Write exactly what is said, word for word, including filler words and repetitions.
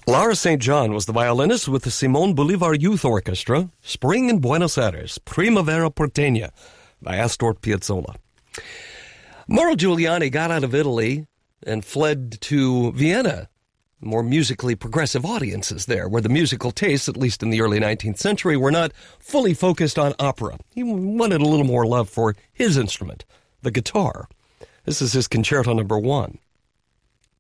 Laura Saint John was the violinist with the Simon Bolivar Youth Orchestra, Spring in Buenos Aires, Primavera Porteña, by Astor Piazzolla. Mauro Giuliani got out of Italy and fled to Vienna. More musically progressive audiences there, where the musical tastes, at least in the early nineteenth century, were not fully focused on opera. He wanted a little more love for his instrument, the guitar. This is his Concerto Number One.